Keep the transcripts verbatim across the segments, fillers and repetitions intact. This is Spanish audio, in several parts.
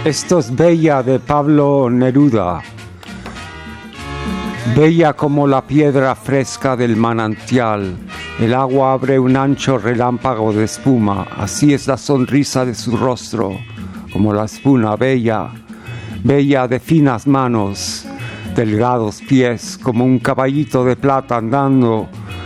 Esto es Bella de Pablo Neruda. Bella como la piedra fresca del manantial, el agua abre un ancho relámpago de espuma, así es la sonrisa de su rostro, como la espuma bella, bella de finas manos, delgados pies, como un caballito de plata andando.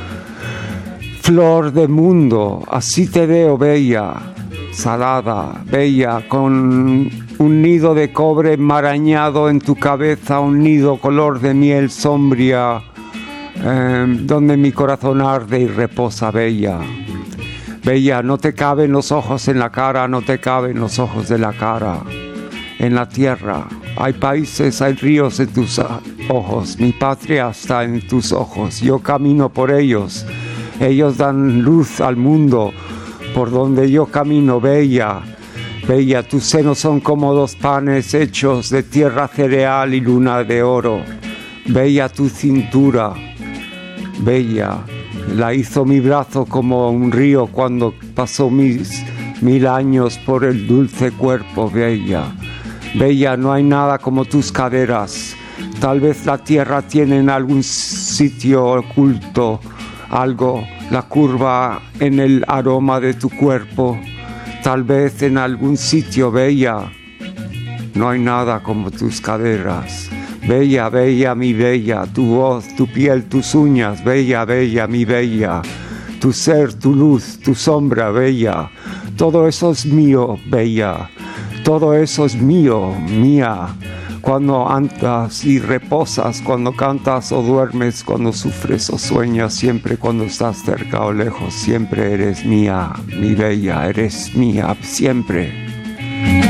Flor de mundo, así te veo bella, salada, bella, con un nido de cobre enmarañado en tu cabeza, un nido color de miel sombría, eh, donde mi corazón arde y reposa bella. Bella, no te caben los ojos en la cara, no te caben los ojos de la cara. En la tierra hay países, hay ríos en tus ojos, mi patria está en tus ojos, yo camino por ellos, ellos dan luz al mundo, por donde yo camino, bella. Bella, tus senos son como dos panes hechos de tierra cereal y luna de oro. Bella tu cintura, bella, la hizo mi brazo como un río cuando pasó mis mil años por el dulce cuerpo, bella. Bella, no hay nada como tus caderas. Tal vez la tierra tiene en algún sitio oculto algo, la curva en el aroma de tu cuerpo. Tal vez en algún sitio, bella, no hay nada como tus caderas. Bella, bella, mi bella, tu voz, tu piel, tus uñas, bella, bella, mi bella, tu ser, tu luz, tu sombra, bella. Todo eso es mío, bella, todo eso es mío, mía. Cuando andas y reposas, cuando cantas o duermes, cuando sufres o sueñas, siempre cuando estás cerca o lejos, siempre eres mía, mi bella, eres mía, siempre.